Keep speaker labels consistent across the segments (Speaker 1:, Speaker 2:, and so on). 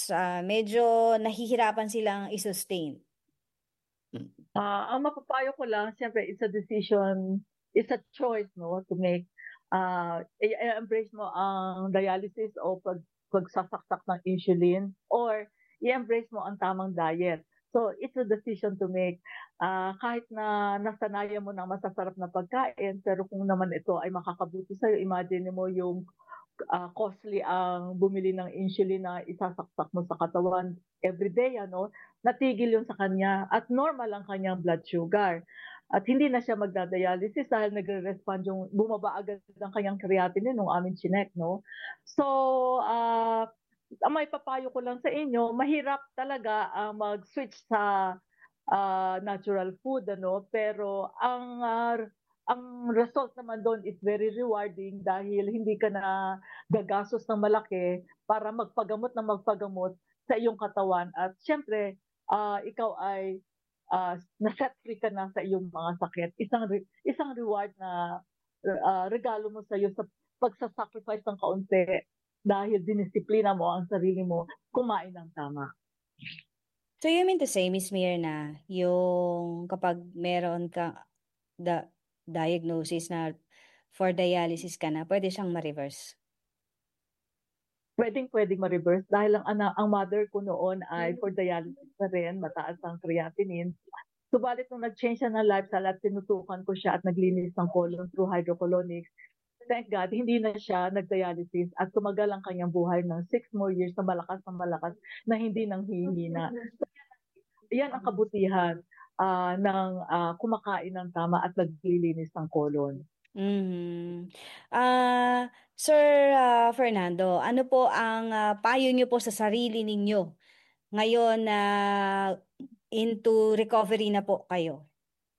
Speaker 1: medyo nahihirapan silang i-sustain?
Speaker 2: Ang mapapayo ko lang, siyempre, it's a decision, it's a choice, no, to make. I-embrace mo ang dialysis o pagsasaksak ng insulin, or i-embrace mo ang tamang diet. So, it's a decision to make. Kahit na nasanayan mo ng masasarap na pagkain, pero kung naman ito ay makakabuti sa'yo, imagine mo yung costly ang bumili ng insulin na isasaksak mo sa katawan everyday, ano, natigil yun sa kanya at normal ang kanyang blood sugar. At hindi na siya magdadialysis dahil nagre-respond yung bumaba agad ang kanyang creatinine nung amin chinek, no? So, ang may papayo ko lang sa inyo, mahirap talaga mag-switch sa natural food, ano, pero ang result naman doon is very rewarding dahil hindi ka na gagastos ng malaki para magpagamot sa iyong katawan. At syempre, ikaw ay na-set free ka na sa iyong mga sakit. Isang reward na regalo mo sa iyo sa pagsasacrifice ng kaunti dahil dinisiplina mo ang sarili mo kumain ng tama.
Speaker 1: So you mean to say, Miss Mirna, yung kapag meron ka the diagnosis na for dialysis ka na, pwede siyang ma-reverse?
Speaker 2: Pwedeng ma-reverse dahil ang mother ko noon ay for dialysis na rin, mataas ang creatinine. Subalit nung nag-change siya ng lifestyle at tinutukan ko siya at naglinis ng colon through hydrocolonics, thank God, hindi na siya nag-dialysis at tumagal ang kanyang buhay ng 6 more years na malakas na hindi nang hihina. Yan ang kabutihan ng kumakain ng tama at naglilinis ng colon.
Speaker 1: Mhm. Sir Fernando, ano po ang payo niyo po sa sarili ninyo ngayon na into recovery na po kayo?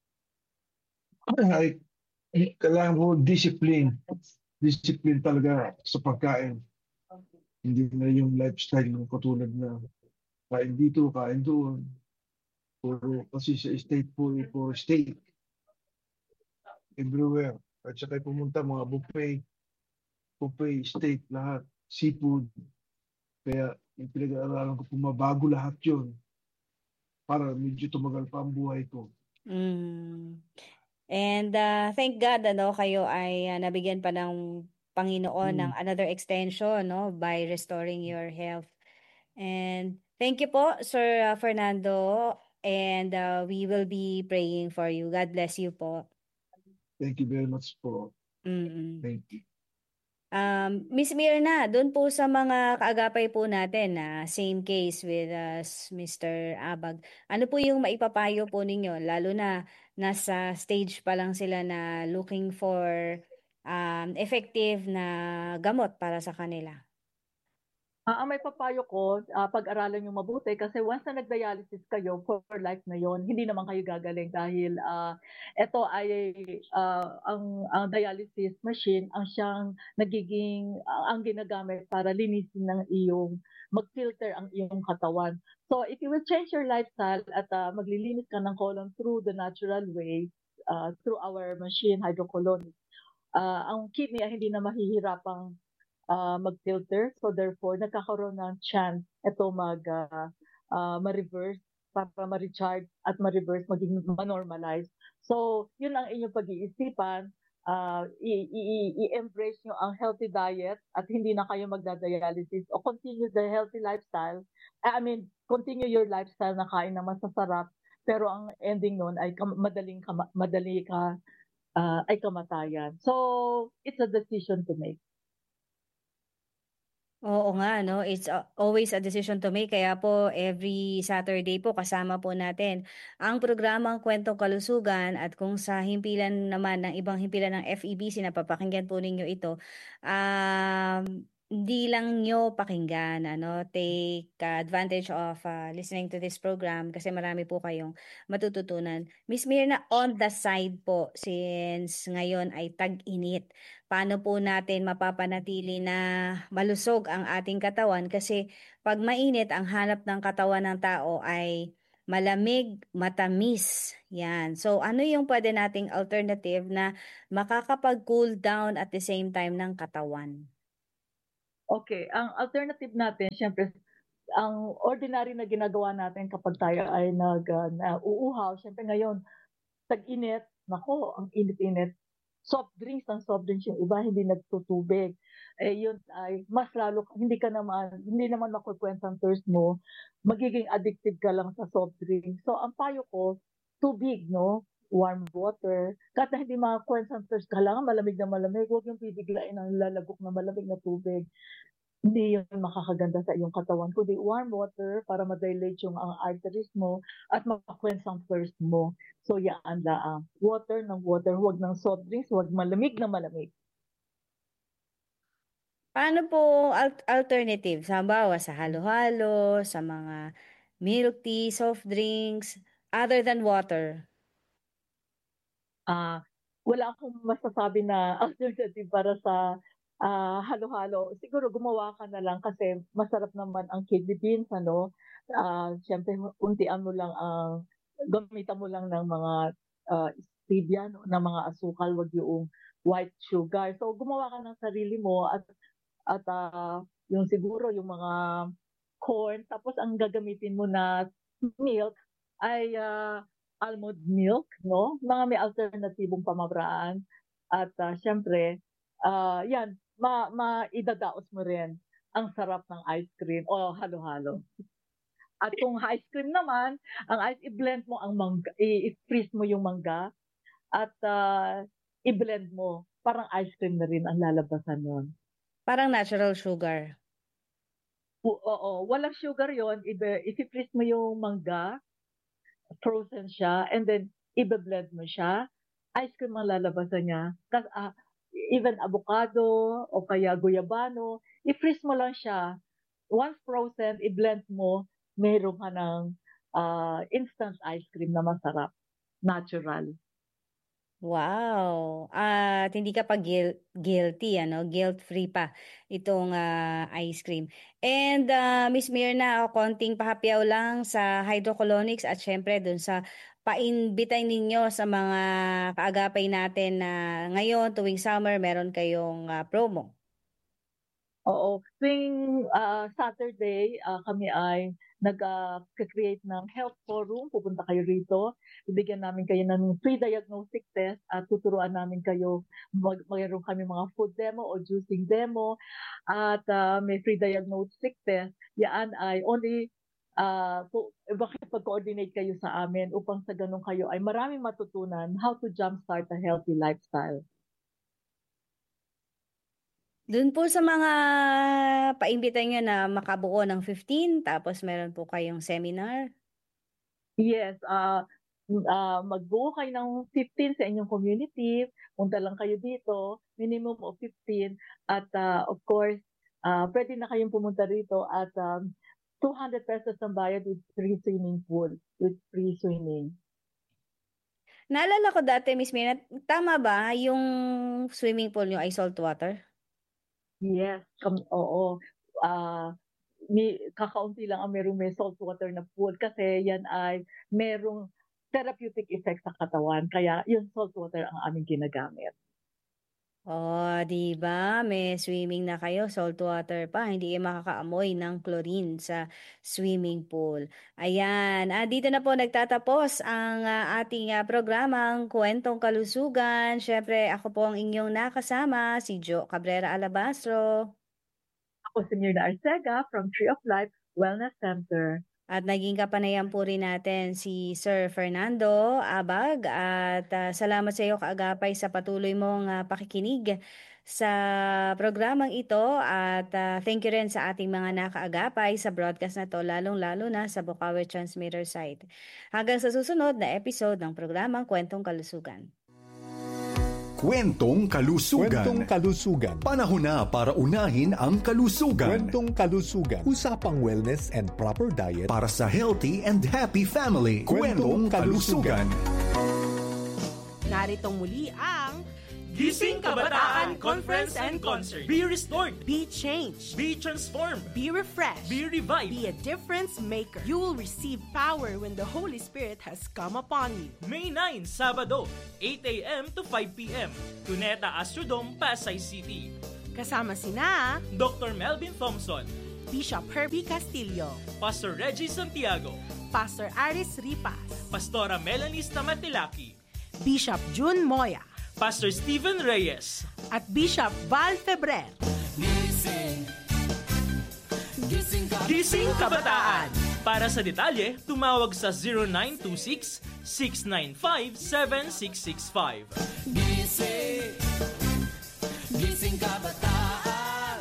Speaker 3: Ay, kailangan mo discipline. Discipline talaga sa pagkain. Hindi na yung lifestyle ng katulad na kain dito, kain doon. Puro kasi sa state po state everywhere. At saka pumunta mga buffet steak lahat, seafood. Kaya yung pinag-aaralan ko, pumabago lahat yun para medyo tumagal pa ang buhay ko.
Speaker 1: Mm. And thank God ano kayo ay nabigyan pa ng Panginoon ng
Speaker 3: Mm.
Speaker 1: another extension no by restoring your health. And thank you po Sir Fernando, and we will be praying for you. God bless you po.
Speaker 3: Thank you very much po.
Speaker 1: Mm.
Speaker 3: Thank you.
Speaker 1: Miss Mirna, doon po sa mga kaagapay po natin na same case with Mr. Abag, ano po yung maipapayo po ninyo, lalo na nasa stage pa lang sila na looking for effective na gamot para sa kanila?
Speaker 2: Ang may papayo ko, pag-aralan yung mabuti kasi once na nag-dialysis kayo, for life na yon, hindi naman kayo gagaling dahil ito ay ang dialysis machine ang siyang nagiging, ang ginagamit para linisin ng mag-filter ang iyong katawan. So if you will change your lifestyle at maglilinis ka ng colon through the natural way, through our machine, hydrocolon, ang kidney ay hindi na mahihirapang mag-filter. So therefore, nagkakaroon ng chance ito ma-reverse para ma-recharge at ma-reverse, maging ma-normalize. So, yun ang inyong pag-iisipan. I-embrace nyo ang healthy diet at hindi na kayo magdadialysis o continue the healthy lifestyle. Continue your lifestyle na kain ng masasarap pero ang ending nun ay madali ka ay kamatayan. So, it's a decision to make.
Speaker 1: Oo nga, no? It's always a decision to make. Kaya po, every Saturday po, kasama po natin ang programang Kwentong Kalusugan, at kung sa himpilan naman ng ibang himpilan ng FEBC, napapakinggan po ninyo ito, hindi lang nyo pakinggan, ano, take advantage of listening to this program kasi marami po kayong matututunan. Miss Mirna, on the side po, since ngayon ay tag-init, paano po natin mapapanatili na malusog ang ating katawan? Kasi pag mainit, ang hanap ng katawan ng tao ay malamig, matamis. Yan. So, ano yung pwede nating alternative na makakapag-cool down at the same time ng katawan?
Speaker 2: Okay, ang alternative natin, syempre, ang ordinary na ginagawa natin kapag tayo ay uuhaw, syempre ngayon, tag-init, nako, ang init-init. Soft drinks yung iba, hindi nagtutubig. Yun ay mas lalo, hindi naman makukwenta ang thirst mo, magiging addicted ka lang sa soft drink. So, ang payo ko, tubig, no? Warm water. Kahit na hindi makakwenta ang thirst, kailangan malamig na malamig. Huwag yung bibiglain ang lalagok na malamig na tubig. Hindi yun makakaganda sa iyong katawan, kundi warm water para ma-dilate yung arteries mo at makakwenta ang thirst mo. So, yan lang. Water ng water, huwag ng soft drinks, huwag malamig na malamig.
Speaker 1: Paano po alternative? Halimbawa, sa halo-halo, sa mga milk tea, soft drinks, other than water?
Speaker 2: Wala akong masasabi na alternative para sa halo-halo. Siguro gumawa ka na lang kasi masarap naman ang kidney beans, ano? Siyempre, untian mo lang gamitan mo lang ng mga stevia, no? ng mga asukal, wag yung white sugar. So, gumawa ka ng sarili mo at yung siguro yung mga corn. Tapos, ang gagamitin mo na milk ay almond milk, no? Mga may alternatibong pamamaraan. At syempre, yan, maidadaos mo rin ang sarap ng ice cream o halo-halo. At kung ice cream naman, i-blend mo ang mangga, i-freeze mo yung mangga at i-blend mo. Parang ice cream na rin ang lalabasan nun.
Speaker 1: Parang natural sugar.
Speaker 2: Oo, walang sugar yon. I-freeze mo yung mangga, frozen siya, and then i-blend mo siya. Ice cream ang lalabasan niya. Kasi even avocado o kaya guyabano, i-freeze mo lang siya. Once frozen, i-blend mo, meron ka ng instant ice cream na masarap. Natural.
Speaker 1: Wow! At hindi ka pa guilty, ano? Guilt-free pa itong ice cream. And Miss Mirna, konting pahapyaw lang sa hydrocolonics at syempre dun sa painbitay ninyo sa mga kaagapay natin na ngayon, tuwing summer, meron kayong promo.
Speaker 2: Oo. Tuwing Saturday, kami ay nag-create ng health forum. Pupunta kayo rito. Ibigyan namin kayo ng free diagnostic test at tuturuan namin kayo. Mayroon kami mga food demo o juicing demo at may free diagnostic test. Yan ay only makipag-coordinate kayo sa amin upang sa ganun kayo ay maraming matutunan how to jumpstart a healthy lifestyle.
Speaker 1: Doon po sa mga paimbita nyo na makabuo ng 15, tapos meron po kayong seminar.
Speaker 2: Yes, magbuo kayo ng 15 sa inyong community, punta lang kayo dito, minimum of 15, at of course, pwede na kayong pumunta rito at 200 pesos ang bayad with free swimming pool, with free swimming.
Speaker 1: Naalala ko dati, Miss Mina, tama ba yung swimming pool nyo ay salt water?
Speaker 2: Yes, oo. Kakaunti lang ang may salt water na pool kasi yan ay merong therapeutic effect sa katawan. Kaya yung salt water ang aming ginagamit.
Speaker 1: Oh, di ba? May swimming na kayo, salt water pa. Hindi kayo makakaamoy ng chlorine sa swimming pool. Ayan. Dito na po nagtatapos ang ating programang Kwentong Kalusugan. Siyempre, ako po ang inyong nakasama, si Jo Cabrera Alabastro.
Speaker 2: Ako si Mirna Arcega from Tree of Life Wellness Center.
Speaker 1: At naging kapanayan po rin natin si Sir Fernando Abag at salamat sa iyo kaagapay sa patuloy mong pakikinig sa programang ito at thank you rin sa ating mga nakaagapay sa broadcast na to lalong-lalo na sa Bukawi Transmitter site. Hanggang sa susunod na episode ng programang Kwentong Kalusugan.
Speaker 4: Kwentong Kalusugan.
Speaker 5: Kwentong Kalusugan.
Speaker 4: Panahon na para unahin ang kalusugan.
Speaker 5: Kwentong Kalusugan. Usapang wellness and proper diet
Speaker 4: Para sa healthy and happy family. Kwentong Kalusugan.
Speaker 6: Naritong muli ang
Speaker 7: Gising Kabataan Conference and Concert. Be restored.
Speaker 6: Be Changed.
Speaker 7: Be transformed.
Speaker 6: Be refreshed.
Speaker 7: Be revived.
Speaker 6: Be a difference maker. You will receive power when the Holy Spirit has come upon you.
Speaker 7: May 9, Sabado, 8 a.m. to 5 p.m. Cuneta Astrodome, Pasay City.
Speaker 6: Kasama sina
Speaker 7: Dr. Melvin Thompson,
Speaker 6: Bishop Herbie Castillo,
Speaker 7: Pastor Reggie Santiago,
Speaker 6: Pastor Aris Ripas,
Speaker 7: Pastora Melanie Stamatilaki,
Speaker 6: Bishop June Moya,
Speaker 7: Pastor Stephen Reyes,
Speaker 6: at Bishop Val Febrer.
Speaker 7: Gising Kabataan! Para sa detalye, tumawag sa 0926-695-7665.
Speaker 8: Gising Kabataan.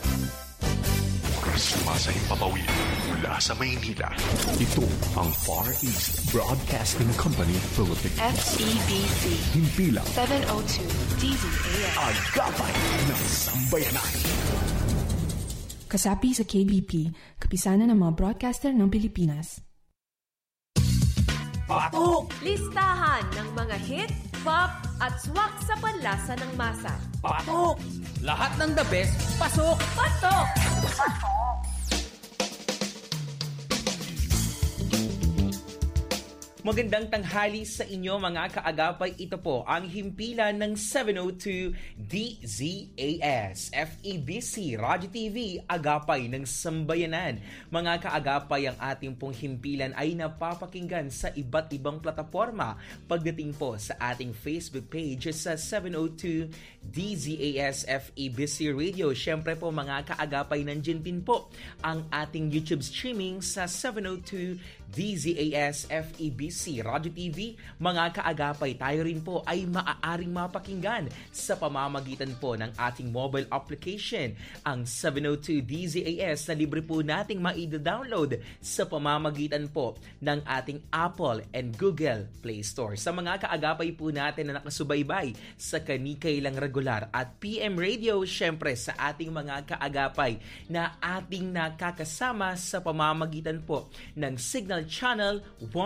Speaker 4: Sumasayang papawid mula sa Maynila. Ito ang Far East Broadcasting Company Philippines.
Speaker 9: FEBC.
Speaker 4: Himpilang
Speaker 9: 702 DZAS.
Speaker 4: Agapay ng Sambayanan.
Speaker 10: Kasapi sa KBP, kapisanan ng mga broadcaster ng Pilipinas.
Speaker 7: Patok!
Speaker 11: Listahan ng mga hit, pop, at swak sa panlasa ng masa.
Speaker 7: Patok! Lahat ng the best, pasok!
Speaker 11: Patok!
Speaker 12: Magandang tanghali sa inyo mga kaagapay. Ito po ang himpilan ng 702 DZAS FEBC Radyo TV Agapay ng Sambayanan. Mga kaagapay, ang ating pong himpilan ay napapakinggan sa iba't ibang plataforma pagdating po sa ating Facebook page sa 702 DZAS FEBC Radio. Syempre po mga kaagapay, nandiyan din po ang ating YouTube streaming sa 702 DZAS FEBC Radyo TV. Mga kaagapay, tayo rin po ay maaaring mapakinggan sa pamamagitan po ng ating mobile application, ang 702 DZAS, na libre po nating ma-download sa pamamagitan po ng ating Apple and Google Play Store. Sa mga kaagapay po natin na nakasubaybay sa kanikailang regular at PM Radio, syempre sa ating mga kaagapay na ating nakakasama sa pamamagitan po ng Signal Channel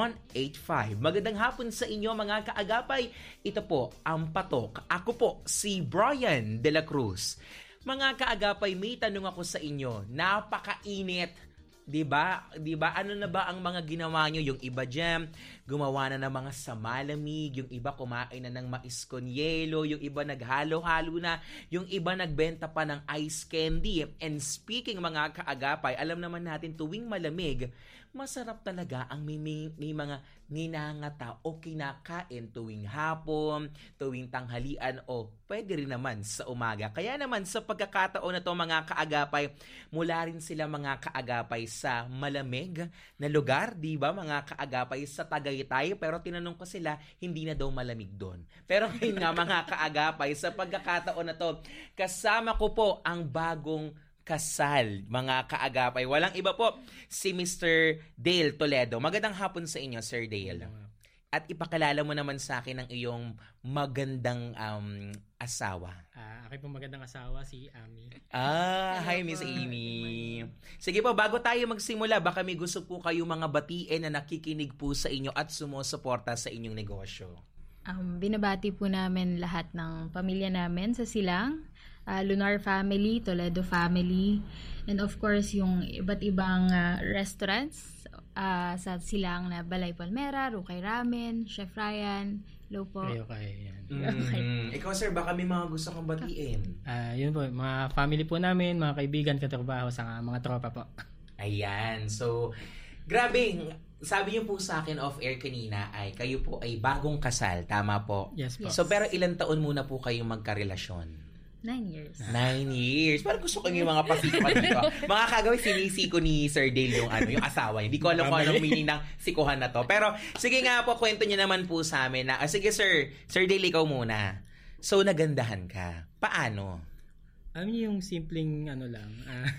Speaker 12: 185. Magandang hapon sa inyo mga kaagapay. Ito po ang Patok. Ako po si Brian De La Cruz. Mga kaagapay, may tanong ako sa inyo. Napakainit. Diba? Ano na ba ang mga ginawa nyo? Yung iba dyan, gumawa na ng mga samalamig. Yung iba kumain na ng mais con yelo. Yung iba naghalo-halo na. Yung iba nagbenta pa ng ice candy. And speaking mga kaagapay, alam naman natin tuwing malamig, masarap talaga ang may mga ninangata o kinakain tuwing hapon, tuwing tanghalian o pwede rin naman sa umaga. Kaya naman sa pagkakataon na to mga kaagapay, mula rin sila mga kaagapay sa malamig na lugar, di ba mga kaagapay, sa Tagaytay, pero tinanong ko sila, hindi na daw malamig doon. Pero ngayon nga mga kaagapay, sa pagkakataon na to, kasama ko po ang bagong kasal, mga kaagapay. Walang iba po, si Mr. Dale Toledo. Magandang hapon sa inyo, Sir Dale. At ipakilala mo naman sa akin ang iyong magandang asawa.
Speaker 13: Aking pong magandang asawa, si Amy.
Speaker 12: Hi Miss Amy. Sige po, bago tayo magsimula, baka may gusto po kayo mga batiin na nakikinig po sa inyo at sumusuporta sa inyong negosyo.
Speaker 14: Binabati po namin lahat ng pamilya namin sa Silang, Lunar family, Toledo family, and of course yung iba't ibang restaurants sa Silang na Balay Palmera, Rukay Ramen, Chef Ryan, hello po.
Speaker 13: Okay.
Speaker 12: Ikaw sir, baka may mga gusto kang batiin.
Speaker 13: Yun po, mga family po namin, mga kaibigan, katrabaho, sa mga tropa po.
Speaker 12: Ayan, so grabe, sabi niyo po sa akin off-air kanina ay kayo po ay bagong kasal, tama po?
Speaker 13: Yes po.
Speaker 12: So pero ilang taon muna po kayong magkarelasyon?
Speaker 14: 9 years.
Speaker 12: 9 years. Parang gusto ko yung mga pasiko dito. Mga kagawin, sinisiko ni Sir Dale yung yung asawa niya. Hindi ko alam kung anong meaning ng sikuhan na to. Pero sige nga po, kwento niyo naman po sa amin na, sige Sir Dale, ikaw muna. So nagandahan ka. Paano?
Speaker 13: Yung simpleng lang.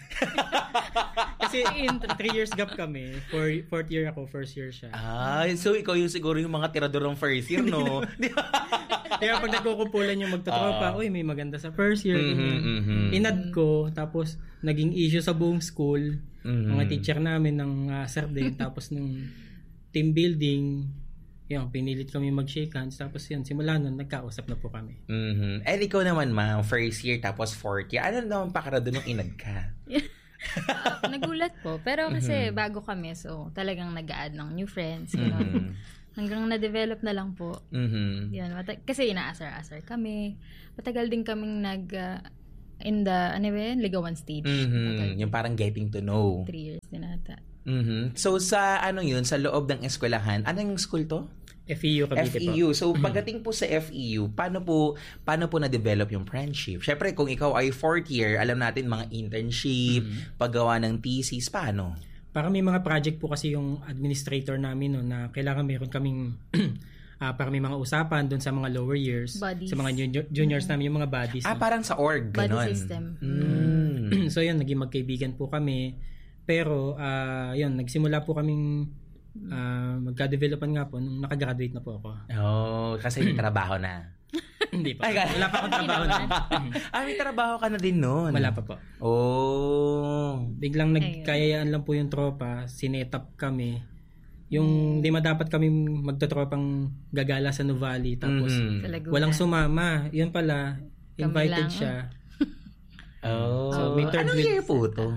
Speaker 13: Kasi 3 years gap kami. 4th year ako, 1st year siya.
Speaker 12: So ikaw yung siguro yung mga tirador ng first year, no?
Speaker 13: Kaya pag nagkukumpulan yung magtatropa, may maganda sa first year. Inad ko, tapos naging issue sa buong school. Mga teacher namin ng Saturday, tapos nung team building, pinilit kami mag-shake hands, tapos simula nun, nagkausap na po kami.
Speaker 12: And ikaw naman, ma'am, first year tapos 4th year, ano naman pakarado nung inad ka?
Speaker 14: Nagulat po, pero kasi bago kami, so talagang nag-a-add ng new friends, hanggang na-develop na lang po. Yan, kasi inaasar-asar kami. Matagal din kaming in the, ligawan stage.
Speaker 12: Yung parang getting to know.
Speaker 14: 3 years din ata.
Speaker 12: So, sa sa loob ng eskwelahan, anong school to?
Speaker 13: FEU Cavite
Speaker 12: FEU.
Speaker 13: po.
Speaker 12: So, pagdating po sa FEU, paano po na-develop yung friendship? Syempre, kung ikaw ay 4th year, alam natin mga internship, paggawa ng thesis, paano?
Speaker 13: Parang may mga project po kasi yung administrator namin no, na kailangan meron kaming para may mga usapan doon sa mga lower years,
Speaker 14: buddies.
Speaker 13: sa mga juniors namin, yung mga buddies.
Speaker 12: Parang sa org, ganon.
Speaker 14: Buddy system.
Speaker 13: So, yun, naging magkaibigan po kami. Pero, yun, nagsimula po kaming magka-developan nga po nung nakagraduate na po ako.
Speaker 12: Kasi may trabaho na.
Speaker 13: Hindi pa. Wala pa akong trabaho na.
Speaker 12: May trabaho ka na din noon.
Speaker 13: Wala pa po. Biglang nagkayaan lang po yung tropa, sinetap kami. Yung di dapat kami magtotropang gagala sa Nuvali, tapos walang sumama. Yun pala, invited siya.
Speaker 12: So, anong year po to?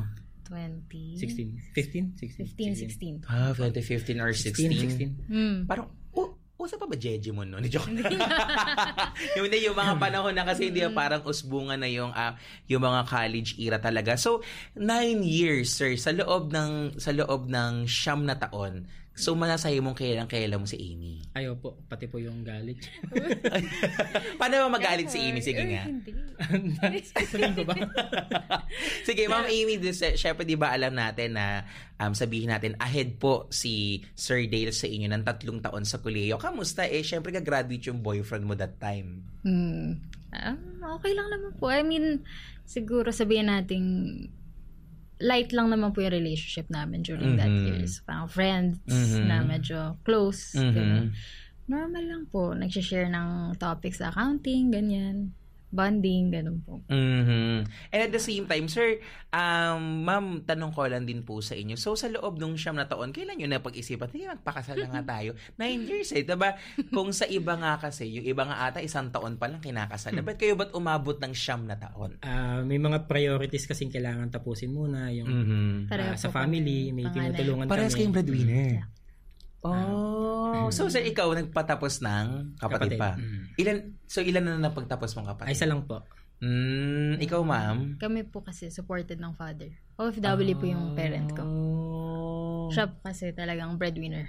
Speaker 14: 2016.
Speaker 12: 2015 or 16.
Speaker 13: 16.
Speaker 12: Parang, usa pa ba Jejemon no? Joke. yung mga panahon na kasi hindi parang usbungan na yung mga college era talaga. So, 9 years, sir, sa loob ng 9 na taon. So, masasaya mong kailan mo si Amy?
Speaker 13: Ayaw po, pati po yung galit.
Speaker 12: Paano ba magalit si Amy? Sige nga.
Speaker 13: Sabihin ko ba?
Speaker 12: Sige, Ma'am Amy, syempre di ba alam natin na sabihin natin ahead po si Sir Dale sa inyo ng 3 taon sa kolehiyo. Kamusta? Syempre ka-graduate yung boyfriend mo that time.
Speaker 14: Okay lang naman po. I mean, siguro sabihin natin light lang naman po yung relationship namin during that years. Parang friends na medyo close. Normal lang po. Nagsishare ng topics sa accounting, ganyan. Bonding, ganun po.
Speaker 12: And at the same time, sir, ma'am, tanong ko lang din po sa inyo. So, sa loob ng 9 na taon, kailan nyo napag-isipan? Hindi, magpakasal na nga tayo. 9 years diba? Kung sa iba nga kasi, yung iba nga ata, 1 taon pa lang kinakasal. Ba't kayo umabot ng 9 na taon?
Speaker 13: May mga priorities kasing kailangan tapusin muna. Yung sa family, may tinutulungan kami.
Speaker 12: Parehas kayong breadwinner. So sir, ikaw nagpatapos ng kapatid pa. Ilan na napagtapos mong kapatid?
Speaker 13: Ay, isa lang po.
Speaker 12: Ikaw, ma'am?
Speaker 14: Kami po kasi supported ng father. OFW po yung parent ko. Siya po kasi talagang breadwinner.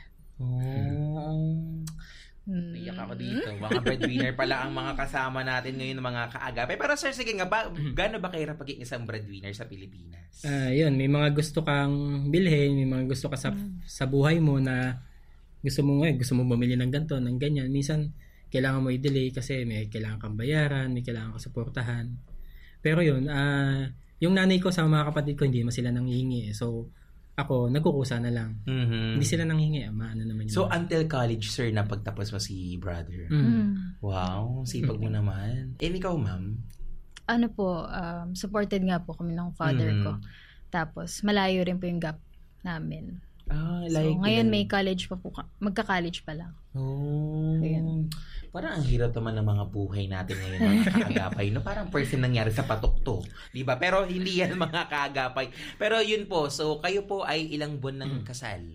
Speaker 12: Iyak ako dito. Mga breadwinner pala ang mga kasama natin ngayon, mga kaagapay. Pero sir, sige nga, gaano ba kahirap pagiging isang breadwinner sa Pilipinas?
Speaker 13: Yun, may mga gusto kang bilhin, may mga gusto ka sa buhay mo na gusto mo bumili ng ganito, ng ganyan. Minsan, kailangan mo i-delay kasi may kailangan kang bayaran, may kailangan kang suportahan. Pero yun, yung nanay ko sa mga kapatid ko, hindi sila nanghihingi. So, ako, nagkukusa na lang. Hindi sila nanghihingi. Naman yun.
Speaker 12: So, until college, sir, napagtapos mo si brother? Wow, sipag mo naman. Ikaw, ma'am?
Speaker 14: Supported nga po kami ng father ko. Tapos, malayo rin po yung gap namin. Ngayon may college pa po, magka-college pa lang.
Speaker 12: Parang ang hirap naman ng mga buhay natin ngayon, mga kaagapay, no? Parang first time nangyari sa patok to, di ba? Pero hindi yan mga kaagapay. Pero yun po, so kayo po ay ilang buwan ng kasal?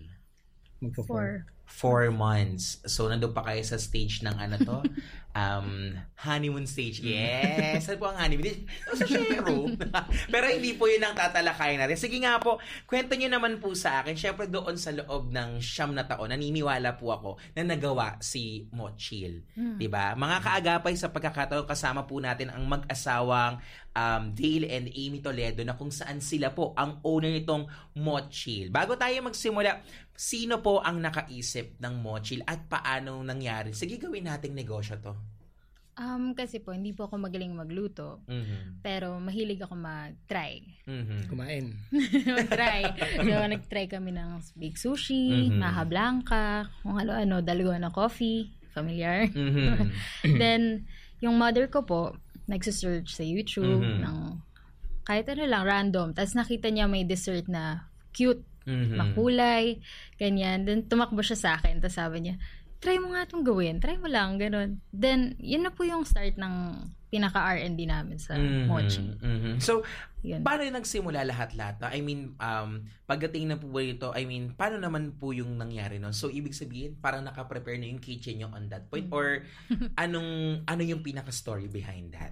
Speaker 12: 4 months. So, nandun pa kayo sa stage ng honeymoon stage. Yes! Saan po ang honeymoon? Sa shero. Pero hindi po yun ang tatalakayin natin. Sige nga po, kwento nyo naman po sa akin. Siyempre doon sa loob ng 9 na taon, naniniwala po ako na nagawa si Mochil. Diba? Mga kaagapay, sa pagkakataon, kasama po natin ang mag-asawang Dale and Amy Toledo na kung saan sila po ang owner nitong Mochil. Bago tayo magsimula, sino po ang nakaisip ng Mochil at paano nangyari? Sige, gawin nating negosyo to.
Speaker 14: Kasi po, hindi po ako magaling magluto. Pero mahilig ako mag-try.
Speaker 13: Kumain.
Speaker 14: Mag-try. So, nag-try kami ng big sushi, maha blanca, kung ano-ano, dalawang na coffee, familiar. Then, yung mother ko po, nagsisearch sa YouTube ng kahit ano lang, random. Tapos nakita niya may dessert na cute, makulay, ganyan. Then, tumakbo siya sa akin. Tapos sabi niya, try mo nga itong gawin. Try mo lang, gano'n. Then, yun na po yung start ng pinaka-R&D namin sa Mochi.
Speaker 12: So, paano yung nagsimula lahat-lahat? I mean, pagdating na po ba ito, paano naman po yung nangyari nun? So, ibig sabihin, parang naka-prepare na yung kitchen nyo on that point? Or, ano yung pinaka-story behind that?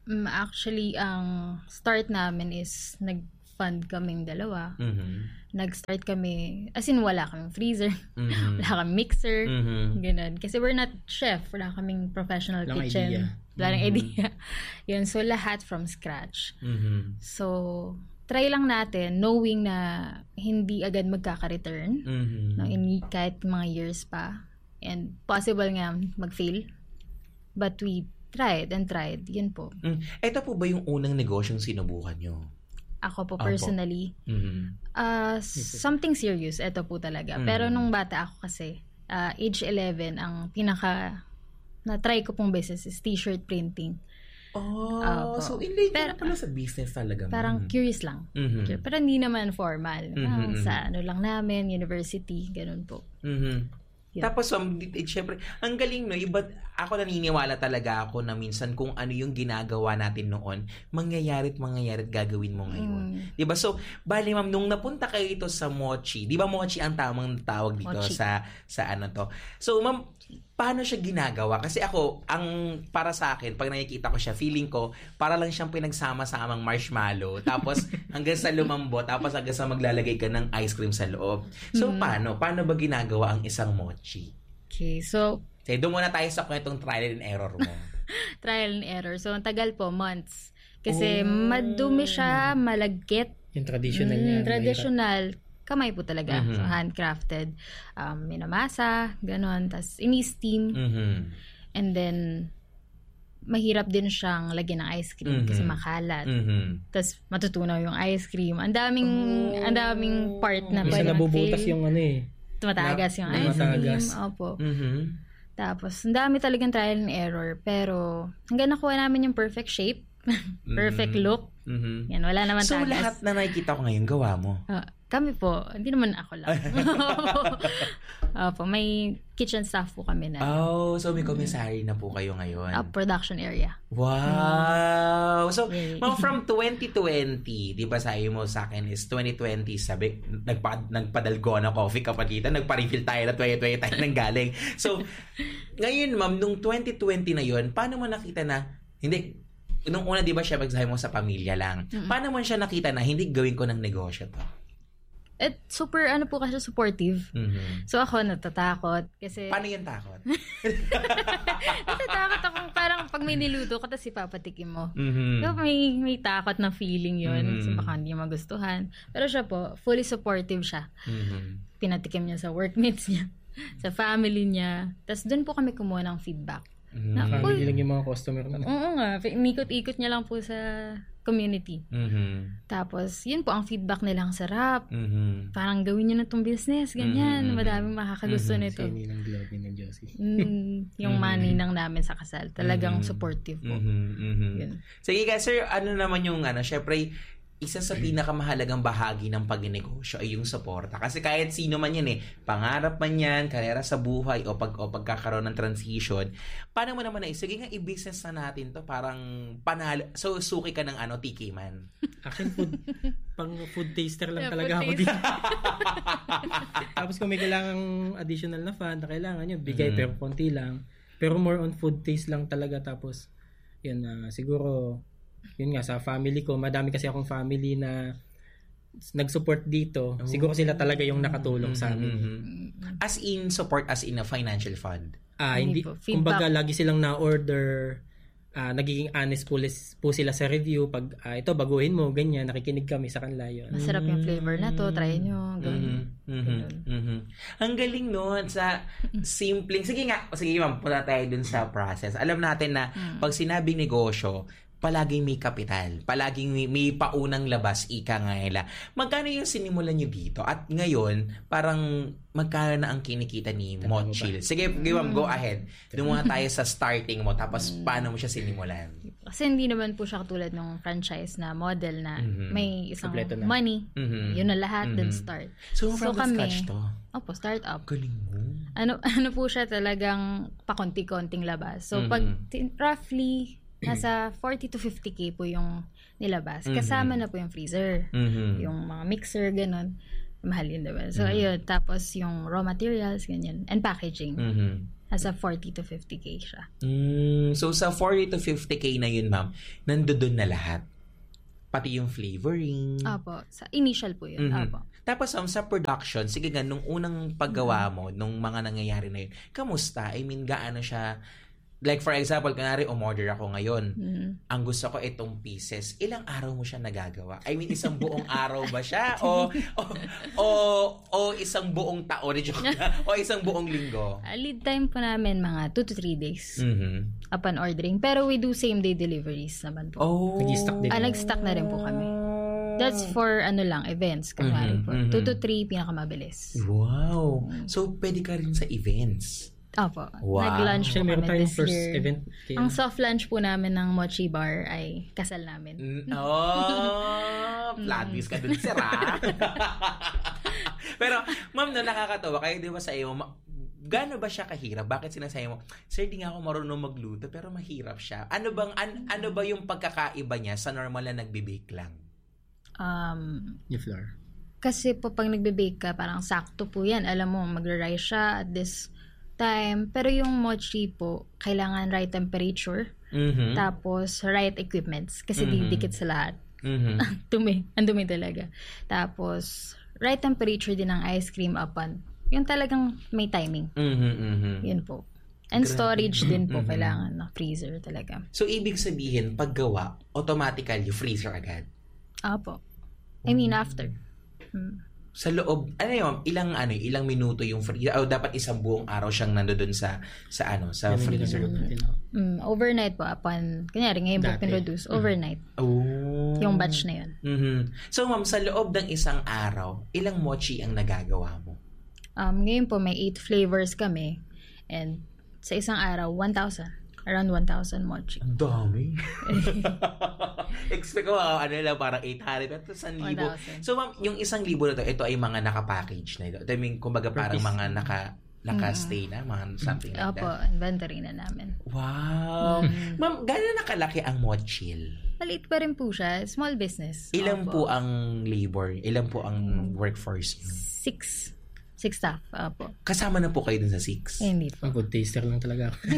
Speaker 14: Actually, ang start namin is nag-fund kaming dalawa. Nag-start kami, as in wala kaming freezer, wala kaming mixer, ganun. Kasi we're not chef, wala kaming professional kitchen. Wala nang idea. Yun, so lahat from scratch. So, try lang natin, knowing na hindi agad magkaka-return, no, kahit mga years pa. And possible nga mag-fail. But we tried. Yun po.
Speaker 12: Ito po ba yung unang negosyong sinubukan nyo?
Speaker 14: Ako po personally. Something serious. Ito po talaga. Pero nung bata ako kasi, age 11, ang pinaka na-try ko pong business is t-shirt printing.
Speaker 12: So in-late ka na pala sa business talaga.
Speaker 14: Parang curious lang. Pero hindi naman formal. Sa ano lang namin, university, ganun po.
Speaker 12: Tapos, syempre, ang galing, no? Iba, ako naniniwala talaga ako na minsan kung ano yung ginagawa natin noon, mangyayari at gagawin mo ngayon. Diba? So, bali, ma'am, nung napunta kayo ito sa Mochi, di ba Mochi ang tamang tawag dito sa ano to? So, ma'am, paano siya ginagawa? Kasi ako, para sa akin, pag nakikita ko siya, feeling ko, para lang siyang pinagsama-samang marshmallow, tapos hanggang sa lumambot, tapos hanggang sa maglalagay ka ng ice cream sa loob. So, paano? Paano ba ginagawa ang isang mochi?
Speaker 14: Okay, so
Speaker 12: doon muna tayo sa kwentong trial and error mo.
Speaker 14: Trial and error. So, ang tagal po, months. Kasi madumi siya, malagkit.
Speaker 13: Yung traditional niya.
Speaker 14: Traditional. Kamay po talaga. So, handcrafted. Minamasa, ganon. Tapos, ini-steam. And then, mahirap din siyang lagyan ng ice cream kasi makalat. Tapos, matutunaw yung ice cream. Ang daming part na
Speaker 13: pwede mag-fail. Nabubutas yung
Speaker 14: tumatagas yung ice cream. Opo. Tapos, ang dami talagang trial and error. Pero, hanggang nakuha namin yung perfect shape, perfect look. Yan, wala naman tagas.
Speaker 12: So, lahat na nakikita ko ngayon, gawa mo?
Speaker 14: Kami po, hindi naman ako lang. Opo, may kitchen staff po kami na.
Speaker 12: So may commissary na po kayo ngayon.
Speaker 14: Production area.
Speaker 12: Wow! So, from 2020, di ba sabi mo sa akin is 2020, sabi, nagpadalgona coffee kapag kita, nagpa-refill tayo na 2020 tayo nang galing. So, ngayon ma'am, nung 2020 na yun, paano mo nakita na, hindi, nung una di ba siya magsabi mo sa pamilya lang, paano mo siya nakita na hindi gawin ko ng negosyo to?
Speaker 14: Super, po kasi supportive. So, ako natatakot. Kasi...
Speaker 12: Paano yung takot?
Speaker 14: Natatakot ako parang pag may niluto ko, tapos ipapatikim mo. So, may takot na feeling yun. So, baka hindi magustuhan. Pero siya po, fully supportive siya. Pinatikim niya sa workmates niya, sa family niya. Tapos, doon po kami kumuha ng feedback.
Speaker 13: Family lang yung mga customer na.
Speaker 14: Oo nga. Ikot-ikot niya lang po sa community. Tapos, yun po, ang feedback nila ang sarap. Parang gawin niyo na itong business, ganyan. Madaming makakagusto nito.
Speaker 13: Sa ng Globe ng Josie.
Speaker 14: Yung maninang namin sa kasal. Talagang supportive po.
Speaker 12: Sige guys, sir, ano naman yung, syempre, isa sa pinakamahalagang bahagi ng pagnegosyo ay yung suporta. Kasi kahit sino man yan pangarap man yan, karera sa buhay o pagkakaroon ng transition, paano mo naman sige nga i-business na natin to, parang panalo. So, suki ka ng TK man.
Speaker 13: Akin food taster lang talaga ako dito. Tapos kung may kailangang additional na fund na kailangan nyo, bigay pero konti lang. Pero more on food taste lang talaga. Tapos, yun siguro, yun nga, sa family ko, madami kasi akong family na nag-support dito. Siguro sila talaga yung nakatulong sa amin.
Speaker 12: As in support, as in a financial fund?
Speaker 13: Hindi. Kumbaga, lagi silang na-order. Nagiging honest po sila sa review. Pag ito, baguhin mo, ganyan. Nakikinig kami sa kanila yun.
Speaker 14: Masarap yung flavor na to. Try nyo.
Speaker 12: Ang galing nun sa simpleng. Sige ma'am, punta tayo dun sa process. Alam natin na pag sinabing negosyo, palaging may kapital, palaging may paunang labas, ika nga nila. Magkano yung sinimulan nyo dito? At ngayon, parang magkano na ang kinikita ni Mochil? Sige, go ahead. Doon muna tayo sa starting mo, tapos paano mo siya sinimulan?
Speaker 14: Kasi hindi naman po siya katulad ng franchise na model na may isang money. Yun na lahat, then start.
Speaker 12: So from the scratch to?
Speaker 14: Opo, start up.
Speaker 12: Galing mo.
Speaker 14: Ano po siya talagang pakonti-konting labas. So pag roughly nasa 40 to 50K po yung nilabas. Kasama na po yung freezer, yung mga mixer, ganun. Mahal yun, diba? So, ayun. Tapos, yung raw materials, ganyan. And packaging. Nasa 40 to 50K siya.
Speaker 12: So, sa 40 to 50K na yun, ma'am, nandoon na lahat? Pati yung flavoring?
Speaker 14: Apo. Sa initial po yun. Apo.
Speaker 12: Tapos, sa production, sige nga, nung unang paggawa mo, nung mga nangyayari na yun, kamusta? I mean, gaano siya... Like, for example, kunwari, umorder ako ngayon. Ang gusto ko itong pieces. Ilang araw mo siya nagagawa? I mean, isang buong araw ba siya? O isang buong taon? O isang buong linggo?
Speaker 14: Lead time po namin mga 2 to 3 days upon ordering. Pero we do same-day deliveries naman po.
Speaker 13: Nag-stock din.
Speaker 14: Nag-stock na rin po kami. That's for events. Kunwari po. 2 to 3 pinakamabilis.
Speaker 12: Wow! So, pwede ka rin sa events?
Speaker 14: Opo.
Speaker 12: Wow.
Speaker 14: Nag-lunch po kami this
Speaker 13: first
Speaker 14: year.
Speaker 13: Event.
Speaker 14: Ang soft lunch po namin ng Mochi Bar ay kasal namin.
Speaker 12: Flatbies ka dun, sira. Pero, ma'am, nakakatawa. Kayo di ba sa iyo, gaano ba siya kahirap? Bakit sinasabi mo, sir, di nga ako marunong magluto, pero mahirap siya. Ano ba yung pagkakaiba niya sa normal na nagbe-bake lang?
Speaker 13: Yung flour.
Speaker 14: Kasi po, pag nagbe-bake ka, parang sakto po yan. Alam mo, magra-rise siya at this time. Pero yung mochi po, kailangan right temperature. Tapos, right equipments. Kasi didikit sa lahat. Ang dumi talaga. Tapos, right temperature din ng ice cream upon. Yung talagang may timing. Yun po. And storage din po, kailangan na freezer talaga.
Speaker 12: So, ibig sabihin, paggawa, automatically, freezer agad?
Speaker 14: Apo. I mean, after.
Speaker 12: Sa loob, ilang minuto yung freezer? O dapat isang buong araw siyang nandoon sa freezer?
Speaker 14: Overnight po, upon, kunyari, ngayon po pinroduce, overnight. Yung batch na yun.
Speaker 12: So, ma'am, sa loob ng isang araw, ilang mochi ang nagagawa mo?
Speaker 14: Ngayon po, may 8 flavors kami. And sa isang araw, 1,000. Around 1,000 mochi.
Speaker 12: Ang dami. Expect ko, parang 800 at 1,000. So, ma'am, yung 1,000 na ito ay mga naka-package na ito. I mean, kumbaga parang mga naka-stay na, mga something like that.
Speaker 14: Opo, inventory na namin.
Speaker 12: Wow! Ma'am, gano'n nakalaki ang Mochil?
Speaker 14: Maliit pa rin po siya. Small business.
Speaker 12: Ilan po ang labor? Ilan po ang workforce niyo?
Speaker 14: 6 staff. Opo.
Speaker 12: Kasama na po kayo dun sa 6?
Speaker 14: Hindi po.
Speaker 13: Good taster lang talaga ako.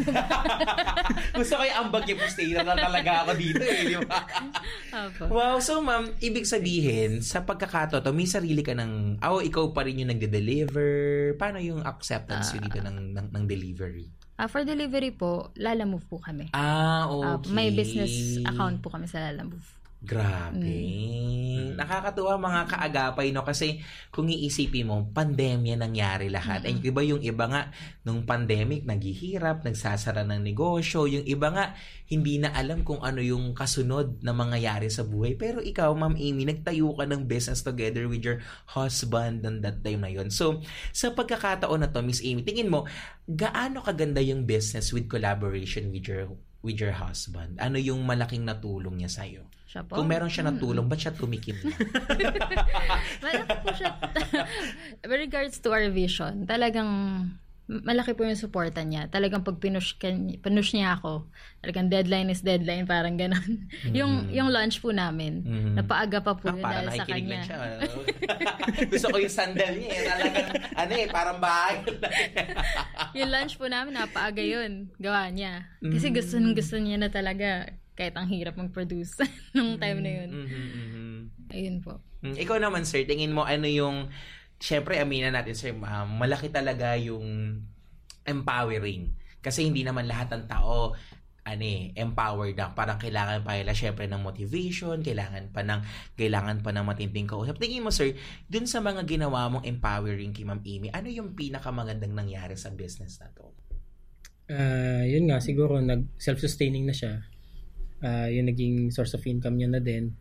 Speaker 12: Gusto ko yung ambag yung taster lang talaga ako dito di ba?
Speaker 14: Opo.
Speaker 12: Wow, so ma'am, ibig sabihin, sa pagkakataon, may sarili ka ng, ikaw pa rin yung nagde-deliver. Paano yung acceptance yun dito ng delivery?
Speaker 14: For delivery po, Lalamove po kami.
Speaker 12: Okay.
Speaker 14: May business account po kami sa Lalamove.
Speaker 12: Grabe. Nakakatuwa mga kaagapay, no? Kasi kung iisipin mo, pandemya nangyari lahat. Ay, iba yung iba nga, nung pandemic, naghihirap, nagsasara ng negosyo. Yung iba nga, hindi na alam kung ano yung kasunod na mangyayari sa buhay. Pero ikaw, Ma'am Amy, nagtayo ka ng business together with your husband on that time na yun. So, sa pagkakataon na to, Miss Amy, tingin mo, gaano kaganda yung business with collaboration with your husband? Ano yung malaking natulong niya sa'yo? Kung meron siya natulong, ba't siya tumikim na?
Speaker 14: Malaki po siya. With regards to our vision, talagang malaki po yung supporta niya. Talagang pag pinush niya ako, talagang deadline is deadline, parang gano'n. Yung launch po namin, napaaga pa po yun dahil sa kanya.
Speaker 12: Lang siya. Gusto ko yung sandal niya. Talagang, parang bahay.
Speaker 14: Yung launch po namin, napaaga yun. Gawa niya. Kasi gusto niya na talaga. Kahit ang hirap mag-produce nung time na yun. Ayun po.
Speaker 12: Ikaw naman, sir, tingin mo ano yung, syempre, aminin natin, sir, malaki talaga yung empowering. Kasi hindi naman lahat ng tao empowered na. Parang kailangan pa nila, syempre, ng motivation, kailangan pa ng matinding kausap. Tingin mo, sir, dun sa mga ginawa mong empowering kay Ma'am Amy, ano yung pinakamagandang nangyari sa business na to?
Speaker 13: Yun nga, siguro, self-sustaining na siya. Yung naging source of income niya na din.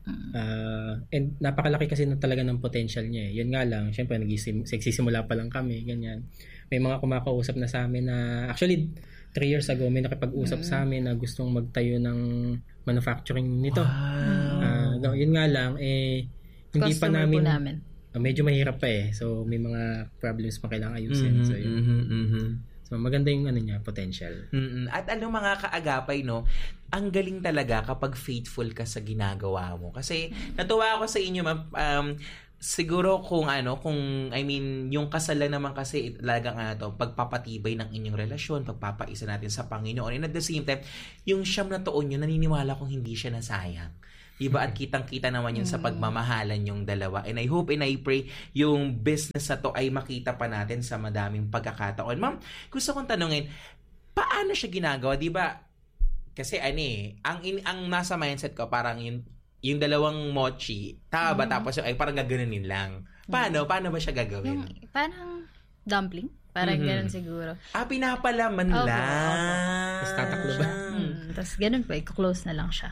Speaker 13: And napakalaki kasi na talaga ng potential niya. Yun nga lang, syempre nagsisimula pa lang kami, ganyan. May mga kumakausap na sa amin na, actually 3 years ago may nakipag-usap sa amin na gustong magtayo ng manufacturing nito. Wow. Yun nga lang, hindi pa namin. Medyo mahirap pa so may mga problems pa kailangan ayusin. So yun. So, maganda yung potential.
Speaker 12: At mga kaagapay, no, ang galing talaga kapag faithful ka sa ginagawa mo. Kasi, natuwa ako sa inyo, siguro kung yung kasal lang naman kasi talagang pagpapatibay ng inyong relasyon, pagpapaisa natin sa Panginoon. And at the same time, yung 9 na taon nyo, naniniwala kong hindi siya nasayang. Diba? At kitang-kita naman yun sa pagmamahalan yung dalawa. And I hope and I pray yung business na to ay makita pa natin sa madaming pagkakataon. Ma'am, gusto kong tanungin, paano siya ginagawa? Diba? Kasi ang nasa mindset ko, parang yung dalawang mochi, tama ba? Tapos ay parang gaganunin lang. Paano ba siya gagawin?
Speaker 14: Parang dumpling. Parang ganun siguro.
Speaker 12: Pinapalaman lang.
Speaker 13: Tapos tataklo ba?
Speaker 14: Tapos ganun po, i-close na lang siya.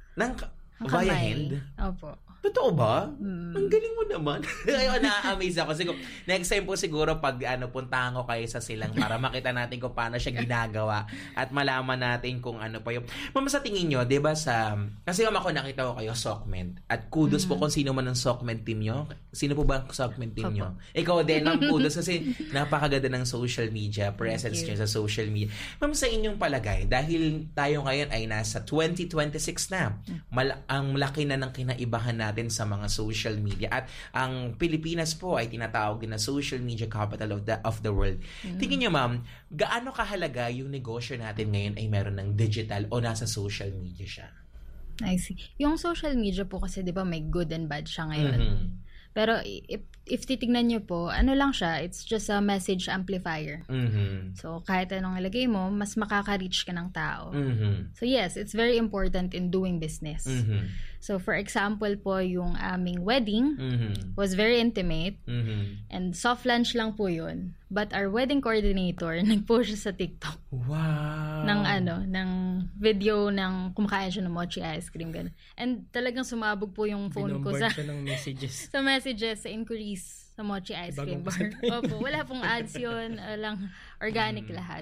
Speaker 12: Via hand?
Speaker 14: Opo.
Speaker 12: Totoo ba? Ang galing mo naman. Ayun, na-amaze ako. Next time po siguro pag puntahan ko kayo sa silang para makita natin kung paano siya ginagawa at malaman natin kung ano pa yung... Ma'am, sa tingin nyo, diba kasi ako nakita ko kayo, Sockment. At kudos po kung sino man ang Sockment team nyo. Sino po ba ang Sockment team nyo? Ikaw din, ang kudos kasi napakaganda ng social media, presence nyo sa social media. Ma'am, sa inyong palagay, dahil tayo ngayon ay nasa 2026 na, ang laki na ng kinaibahan natin sa mga social media at ang Pilipinas po ay tinatawag din na social media capital of the world. Tingin niyo ma'am, gaano kahalaga yung negosyo natin ngayon ay meron ng digital o nasa social media siya?
Speaker 14: I see. Yung social media po kasi 'di ba may good and bad siya ngayon. Pero if titignan niyo po, lang siya, it's just a message amplifier. So kahit anong ilagay mo, mas makaka-reach ka ng tao. So yes, it's very important in doing business. So for example po, yung aming wedding was very intimate and soft launch lang po yun. But our wedding coordinator, nag-post siya sa TikTok.
Speaker 12: Wow!
Speaker 14: Ng video ng kumakain siya ng mochi ice cream. Ganun. And talagang sumabog po yung phone ko sa
Speaker 13: ng messages.
Speaker 14: sa messages, sa increase sa mochi ice cream bar. Opo, wala pong ads yun. Lang organic lahat.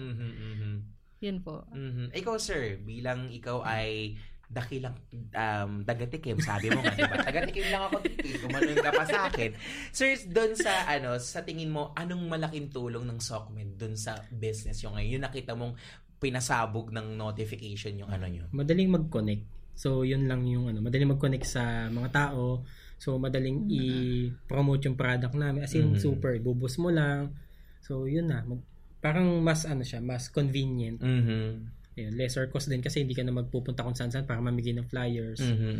Speaker 14: Yun po.
Speaker 12: Ikaw sir, bilang ikaw ay dakilang dagatikim, sabi mo nga, diba? Dagatikim lang ako dito, gumanon ka pa sa akin. Sir, doon sa sa tingin mo, anong malaking tulong ng Sockment doon sa business yung ngayon? Yung nakita mong pinasabog ng notification yung nyo?
Speaker 13: Madaling mag-connect. So, yun lang yung madaling mag-connect sa mga tao. So, madaling i-promote yung product namin. As in, super, bubos mo lang. So, yun na. Parang mas, mas convenient. Ayun, lesser cost din kasi hindi ka na magpupunta kung saan-saan para mamigay ng flyers.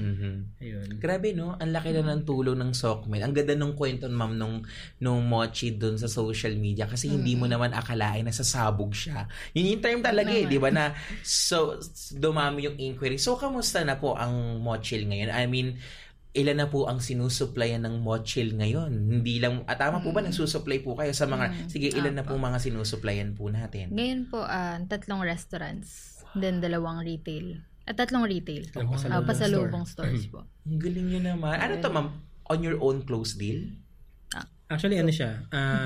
Speaker 13: Ayun.
Speaker 12: Grabe, no? Ang laki na ng tulong ng Sockment. Ang ganda nung kwento, ma'am, nung mochi dun sa social media kasi hindi mo naman akalain na sasabog siya. Yun yung term talaga di ba? Na so, dumami yung inquiry. So, kamusta na po ang mochi ngayon? I mean, ilan na po ang sinusupplyan ng mochil ngayon? Hindi lang, tama po ba nagsusupply po kayo sa mga, sige, ilan na po mga sinusupplyan po natin?
Speaker 14: Ngayon po, 3 restaurants, then 2 retail. 3 retail. Pasalubong stores po.
Speaker 12: Ang galing nyo naman. Ano to ma'am? On your own close deal?
Speaker 13: Actually, siya?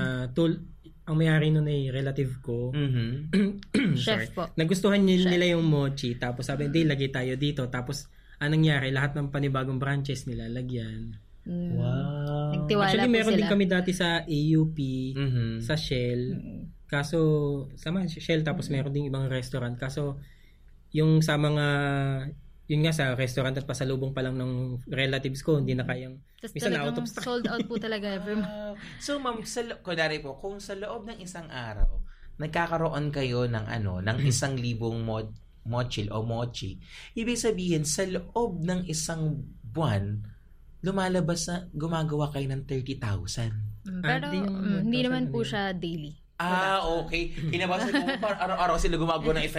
Speaker 13: Ang may-ari nun ay relative ko.
Speaker 14: Chef po.
Speaker 13: Nagustuhan nila yung mochi, tapos sabi, hindi, lagay tayo dito. Tapos, anong nangyari? Lahat ng panibagong branches nila lagyan.
Speaker 12: Wow.
Speaker 14: Nagtiwala
Speaker 13: actually,
Speaker 14: po
Speaker 13: meron
Speaker 14: sila.
Speaker 13: din kami dati sa AUP, sa Shell. Kaso, Shell, tapos meron din ibang restaurant. Kaso, yung sa mga, yun nga sa restaurant at pasalubong pa lang ng relatives ko, hindi na kayang,
Speaker 14: minsan out of stock. Sold out po talaga every month.
Speaker 12: So, ma'am, kunwari po, kung sa loob ng isang araw, nagkakaroon kayo ng ng 1,000 mochil o mochi, ibig sabihin sa loob ng isang buwan lumalabas na gumagawa kayo ng 30,000.
Speaker 14: Pero hindi naman po siya daily.
Speaker 12: Okay. Kinabasa ko parang araw-araw sila gumagawa ng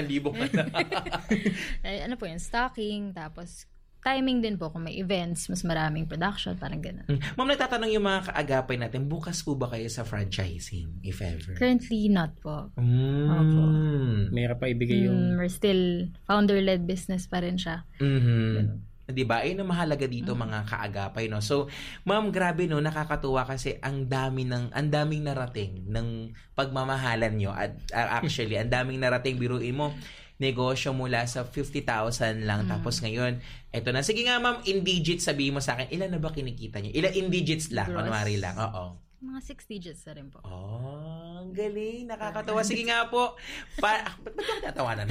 Speaker 12: 1,000.
Speaker 14: Ano po yun, stocking, tapos timing din po kung may events, mas maraming production, parang gano'n.
Speaker 12: Ma'am, nagtatanong yung mga kaagapay natin, bukas po ba kayo sa franchising, if ever?
Speaker 14: Currently, not po.
Speaker 13: Mayroon pa ibigay yung...
Speaker 14: We're still founder-led business pa rin siya.
Speaker 12: Diba? Ayun ang mahalaga dito mga kaagapay, no? So, ma'am, grabe, no? Nakakatuwa kasi ang daming narating ng pagmamahalan nyo. At actually, ang daming narating, biruin mo, negosyo mula sa 50,000 lang. Tapos ngayon, eto na. Sige nga, ma'am, in digits, sabihin mo sa akin, ilan na ba kinikita nyo? Ilan in digits lang? Kunwari lang. Oo.
Speaker 14: Mga 6 digits na rin po.
Speaker 12: Ang galing. Nakakatawa. Sige nga po. Ba't ba tatawanan?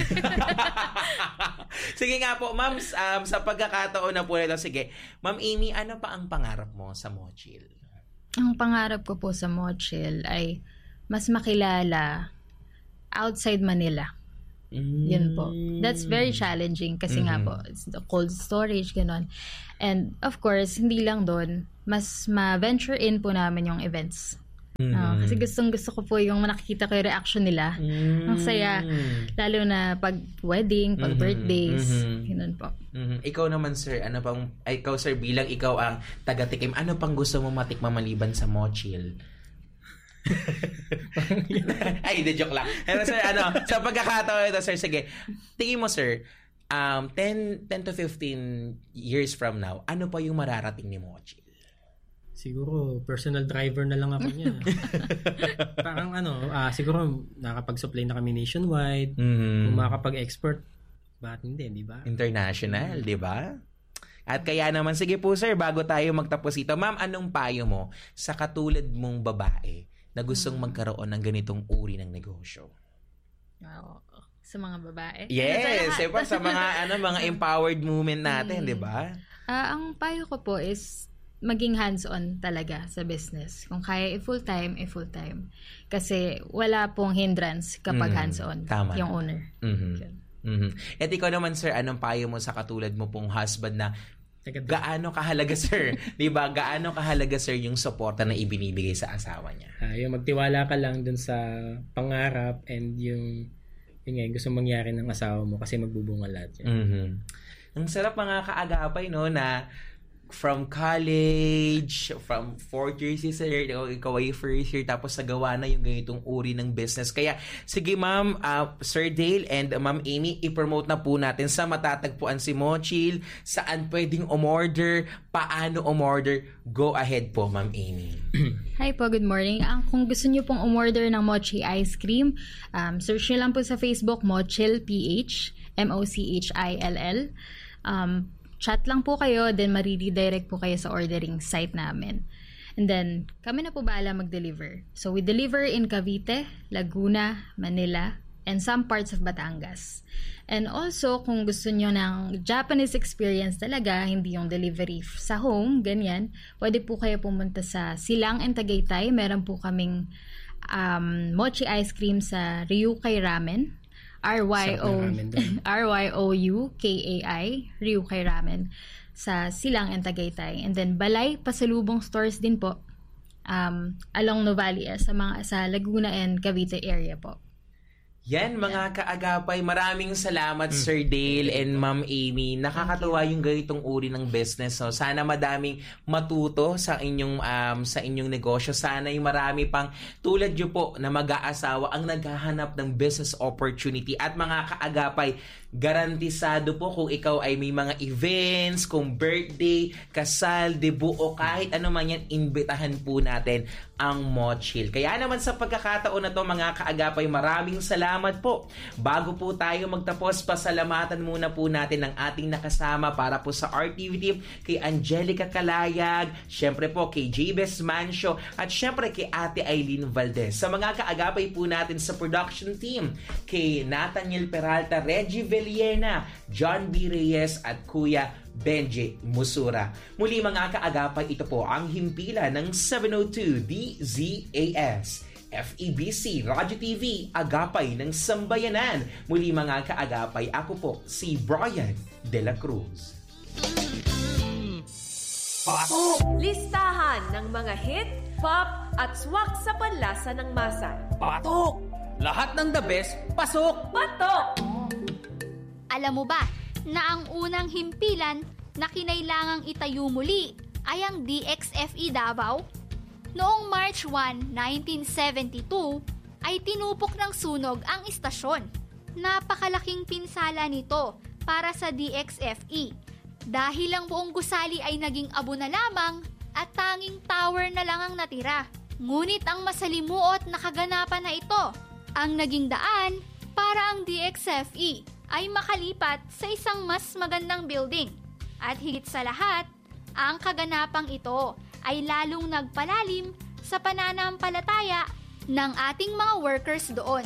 Speaker 12: Sige nga po, ma'am, sa pagkakataon na po ito, sige. Ma'am Amy, ano pa ang pangarap mo sa Mochil?
Speaker 14: Ang pangarap ko po sa Mochil ay mas makilala outside Manila. Yun po. That's very challenging kasi nga po, it's the cold storage, gano'n. And of course, hindi lang doon, mas ma-venture in po namin yung events. Kasi gustong-gusto ko po yung nakikita ko yung reaction nila. Ang saya. Lalo na pag wedding, pag birthdays, gano'n po.
Speaker 12: Ikaw naman, sir, ikaw, sir, bilang ikaw ang taga-tikim, ano pang gusto mo matikman maliban sa Mochil? Ay, the joke lang. Pero sir, sa pagkakataon ito, sir, sige. Tingin mo, sir, 10 to 15 years from now, ano pa yung mararating ni Mochil?
Speaker 13: Siguro, personal driver na lang ako niya. Parang siguro nakapag-supply na kami nationwide. Kung makakapag-export, bakit hindi, di ba?
Speaker 12: International, di ba? At kaya naman, sige po sir, bago tayo magtapos ito, ma'am, anong payo mo sa katulad mong babae na gustong magkaroon ng ganitong uri ng negosyo?
Speaker 14: Wow. Sa mga babae?
Speaker 12: Yes, sa mga empowered movement natin, di ba?
Speaker 14: Ang payo ko po is maging hands-on talaga sa business. Kung kaya i-full-time, i-full-time. Kasi wala pong hindrance kapag hands-on yung owner.
Speaker 12: At ikaw naman, sir, anong payo mo sa katulad mo pong husband na gaano kahalaga, sir? Di ba? Gaano kahalaga, sir, yung suporta na ibinibigay sa asawa niya?
Speaker 13: Yung magtiwala ka lang dun sa pangarap and yung gusto mangyari ng asawa mo kasi magbubunga lahat yan.
Speaker 12: Ang sarap mga kaagapay, no, na from college, from 4th year si sir, ikaw ay first year, tapos nagawa na yung ganitong uri ng business. Kaya, sige ma'am, Sir Dale and Ma'am Amy, i-promote na po natin sa matatagpuan si Mochil, saan pwedeng umorder, paano umorder. Go ahead po, Ma'am Amy.
Speaker 14: Hi po, good morning. Kung gusto niyo pong umorder ng Mochi Ice Cream, search niyo lang po sa Facebook, Mochil PH, MOCHILL. Chat lang po kayo, then mariredirect po kayo sa ordering site namin. And then, kami na po bahala mag-deliver. So, we deliver in Cavite, Laguna, Manila, and some parts of Batangas. And also, kung gusto nyo ng Japanese experience talaga, hindi yung delivery sa home, ganyan, pwede po kayo pumunta sa Silang and Tagaytay. Meron po kaming mochi ice cream sa Ryukay Ramen. RYOUKAI, Ryukay Ramen, sa Silang and Tagaytay. And then Balay, pasalubong stores din po along Novalias sa Laguna and Cavite area po.
Speaker 12: Yan mga kaagapay, maraming salamat Sir Dale and Ma'am Amy. Nakakatuwa yung ganitong uri ng business. So, sana madaming matuto sa inyong negosyo. Sana yung marami pang tulad nyo po na mag-aasawa ang naghahanap ng business opportunity. At mga kaagapay, garantisado po kung ikaw ay may mga events, kung birthday, kasal, debut o kahit ano man yan, imbitahan po natin ang Mochil. Kaya naman sa pagkakataon na to mga kaagapay, maraming salamat po. Bago po tayo magtapos, pasalamatan muna po natin ang ating nakasama para po sa RTV team, kay Angelica Calayag, syempre po kay Jabez Mancio, at syempre kay Ate Aileen Valdez. Sa mga kaagapay po natin sa production team, kay Nathaniel Peralta, Reggie Villena, John B. Reyes at Kuya Benji Musura. Muli mga kaagapay, ito po ang himpilan ng 702 DZAS FEBC Radyo TV, Agapay ng Sambayanan. Muli mga kaagapay, ako po si Brian De La Cruz.
Speaker 11: Listahan ng mga hit, pop at swak sa panlasa ng masa.
Speaker 7: Patok! Lahat ng the best, pasok!
Speaker 11: Patok!
Speaker 15: Alam mo ba na ang unang himpilan na kinailangang itayo muli ay ang DXFE Davao? Noong March 1, 1972, ay tinupok ng sunog ang istasyon. Napakalaking pinsala nito para sa DXFE dahil ang buong gusali ay naging abo na lamang at tanging tower na lang ang natira. Ngunit ang masalimuot na kaganapan na ito ang naging daan para ang DXFE ay makalipat sa isang mas magandang building. At higit sa lahat, ang kaganapang ito ay lalong nagpalalim sa pananampalataya ng ating mga workers doon.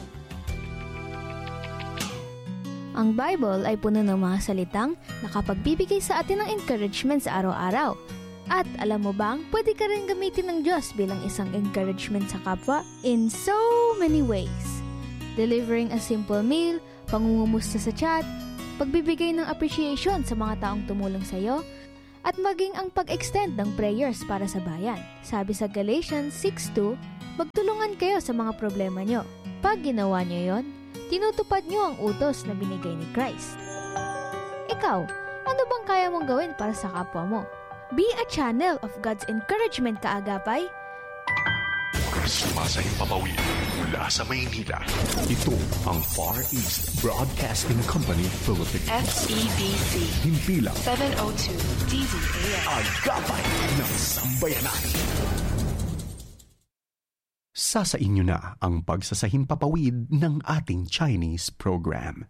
Speaker 16: Ang Bible ay puno ng mga salitang nakapagbibigay sa atin ng encouragement sa araw-araw. At alam mo bang, pwede ka rin gamitin ng Diyos bilang isang encouragement sa kapwa in so many ways. Delivering a simple meal, pangungumusta sa chat, pagbibigay ng appreciation sa mga taong tumulong sa iyo, at maging ang pag-extend ng prayers para sa bayan. Sabi sa Galatians 6:2, magtulungan kayo sa mga problema nyo. Pag ginawa nyo yon, tinutupad nyo ang utos na binigay ni Christ. Ikaw, ano bang kaya mong gawin para sa kapwa mo? Be a channel of God's encouragement, kaagapay.
Speaker 4: Sumasahimpapawid mula sa Maynila. Ito ang Far East Broadcasting Company Philippines.
Speaker 9: FEBC.
Speaker 4: Himpilang
Speaker 9: 702 DZAS.
Speaker 4: Agapay ng Sambayanan. Sa inyo na ang pagsasahimpapawid ng ating Chinese program.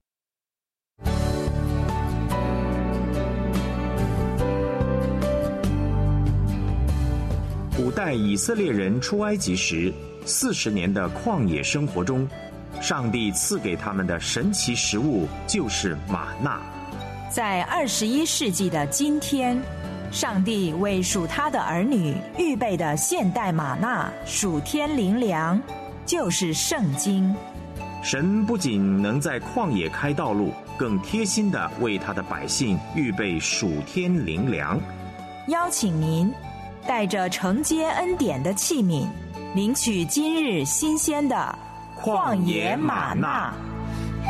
Speaker 17: 古代以色列人出埃及时，40年的旷野生活中，上帝赐给他们的神奇食物就是玛纳。
Speaker 18: 在21世纪的今天，上帝为属他的儿女预备的现代玛纳属天灵粮，就是圣经。
Speaker 17: 神不仅能在旷野开道路，更贴心地为他的百姓预备属天灵粮。
Speaker 18: 邀请您带着承接恩典的器皿，领取今日新鲜的旷野玛纳。